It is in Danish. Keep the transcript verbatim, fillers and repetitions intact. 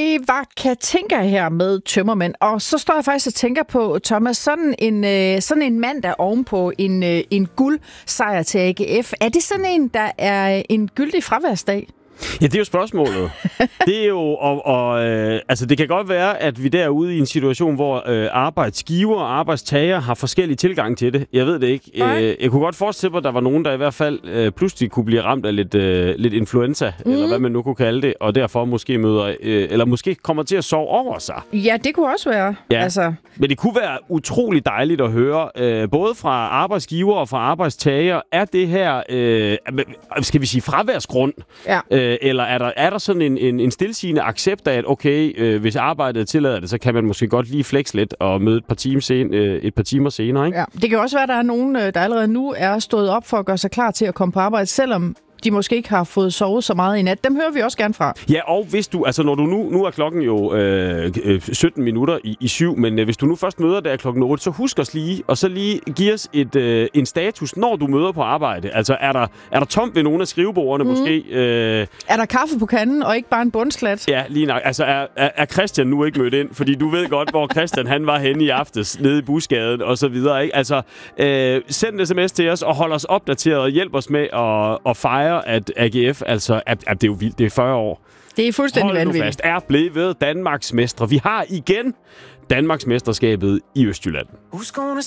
Det var Katinka her med Tømmermænd, og så står jeg faktisk og tænker på, Thomas, sådan en, øh, sådan en mandag ovenpå en, øh, en guldsejr til A G F. Er det sådan en, der er en gyldig fraværsdag? Ja, det er jo spørgsmålet. Det er jo, og, og øh, altså det kan godt være, at vi der er ude i en situation, hvor øh, arbejdsgiver og arbejdstager har forskellige tilgang til det. Jeg ved det ikke. Øh, jeg kunne godt forestille mig, at der var nogen, der i hvert fald øh, pludselig kunne blive ramt af lidt, øh, lidt influenza, mm. eller hvad man nu kunne kalde det, og derfor måske møder, øh, eller måske kommer til at sove over sig. Ja, det kunne også være. Ja. Altså. Men det kunne være utrolig dejligt at høre, øh, både fra arbejdsgiver og fra arbejdstager, er det her, øh, skal vi sige, fraværsgrund? Ja. Øh, eller er der, er der sådan en, en, en stilsigende accept af, at okay, øh, hvis arbejdet tillader det, så kan man måske godt lige flex lidt og møde et par, timer sen, øh, et par timer senere, ikke? Ja. Det kan også være, at der er nogen, der allerede nu er stået op for at gøre sig klar til at komme på arbejde, selvom de måske ikke har fået sovet så meget i nat. Dem hører vi også gerne fra. Ja, og hvis du, altså når du nu, nu er klokken jo øh, sytten minutter i, i syv, men øh, hvis du nu først møder der klokken otte, så husk os lige, og så lige give os et, øh, en status, når du møder på arbejde. Altså, er der, er der tomt ved nogle af skrivebordene mm. måske? Øh, er der kaffe på kanden, og ikke bare en bundslat? Ja, lige nok. Altså, er, er, er Christian nu ikke mødt ind? Fordi du ved godt, hvor Christian han var henne i aftes, nede i Busgaden og så videre, ikke? Altså, øh, send en sms til os, og hold os opdateret, og hjælp os med at, at fejre, at A G F, altså, at, at det er jo vildt, det er fyrre år. Det er fuldstændig vanvittigt. Hold nu fast, er blevet Danmarks mestre. Vi har igen Danmarks mesterskabet i Østjylland.